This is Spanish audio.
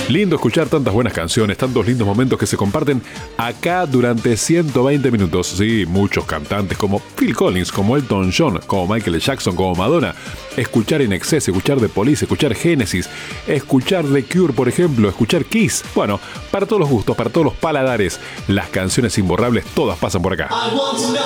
Lindo escuchar tantas buenas canciones, tantos lindos momentos que se comparten acá durante 120 minutos. Sí, muchos cantantes como Phil Collins, como Elton John, como Michael Jackson, como Madonna. Escuchar INXS, escuchar The Police, escuchar Genesis, escuchar The Cure, por ejemplo, escuchar Kiss. Bueno, para todos los gustos, para todos los paladares, las canciones imborrables, todas pasan por acá.